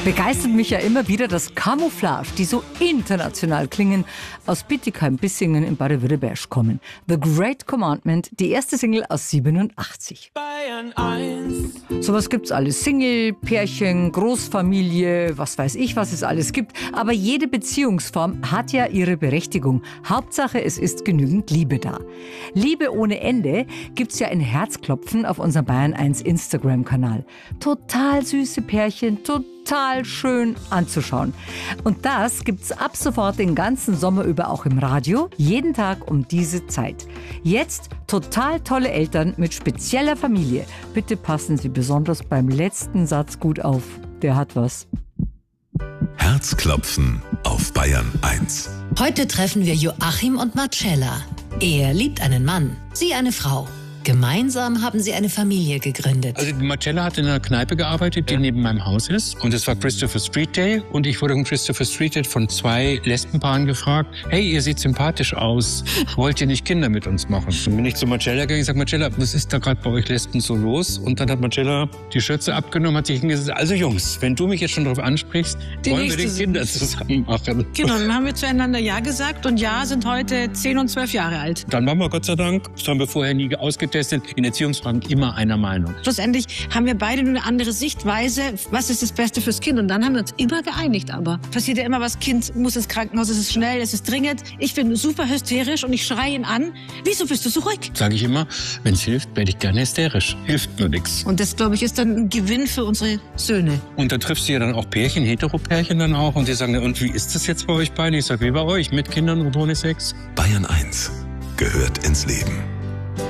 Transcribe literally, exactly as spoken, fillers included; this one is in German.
Begeistert mich ja immer wieder das Camouflage, die so international klingen, aus Bietigheim-Bissingen in Baden-Württemberg kommen. The Great Commandment, die erste Single aus siebenundachtzig. Bayern eins. Sowas gibt's alles. Single, Pärchen, Großfamilie, was weiß ich, was es alles gibt. Aber jede Beziehungsform hat ja ihre Berechtigung. Hauptsache, es ist genügend Liebe da. Liebe ohne Ende gibt's ja in Herzklopfen auf unserem Bayern eins Instagram-Kanal. Total süße Pärchen, total schön anzuschauen. Und das gibt's ab sofort den ganzen Sommer über auch im Radio, jeden Tag um diese Zeit. Jetzt total tolle Eltern mit spezieller Familie. Bitte passen Sie besonders beim letzten Satz gut auf. Der hat was. Herzklopfen auf Bayern eins. Heute treffen wir Joachim und Marcella. Er liebt einen Mann, sie eine Frau. Gemeinsam haben sie eine Familie gegründet. Also die Marcella hat in einer Kneipe gearbeitet, die neben meinem Haus ist. Und es war Christopher Street Day. Und ich wurde um Christopher Street Day von zwei Lesbenpaaren gefragt, hey, ihr seht sympathisch aus. Wollt ihr nicht Kinder mit uns machen? Dann bin ich zu Marcella gegangen und sage, Marcella, was ist da gerade bei euch Lesben so los? Und dann hat Marcella die Schürze abgenommen, hat sich hingesetzt, also Jungs, wenn du mich jetzt schon darauf ansprichst, die wollen wir die Kinder zusammen machen. Genau, dann haben wir zueinander Ja gesagt und Ja sind heute zehn und zwölf Jahre alt. Dann waren wir Gott sei Dank, das haben wir vorher nie ausgetestet, in Erziehungsfragen immer einer Meinung. Schlussendlich haben wir beide nur eine andere Sichtweise, was ist das Beste fürs Kind. Und dann haben wir uns immer geeinigt, aber passiert ja immer was, Kind muss ins Krankenhaus, es ist schnell, es ist dringend. Ich bin super hysterisch und ich schreie ihn an, wieso bist du so ruhig? Sage ich immer, wenn es hilft, werde ich gerne hysterisch. Hilft nur nichts. Und das, glaube ich, ist dann ein Gewinn für unsere Söhne. Und dann triffst du ja dann auch Pärchen, Heteropärchen dann auch und die sagen, und wie ist das jetzt bei euch beiden? Ich sage, wie bei euch, mit Kindern und ohne Sex? Bayern eins gehört ins Leben.